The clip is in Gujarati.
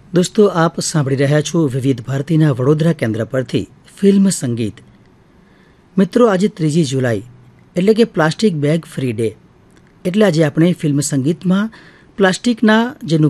દોસ્તો, આપ સાંભળી રહ્યા છો વિવિધ ભારતીના વડોદરા કેન્દ્ર પરથી ફિલ્મ સંગીત. મિત્રો, આજે 3 જુલાઈ એટલે કે પ્લાસ્ટિક બેગ ફ્રી ડે. એટલે આજે આપણે ફિલ્મ સંગીતમાં પ્લાસ્ટિકના જે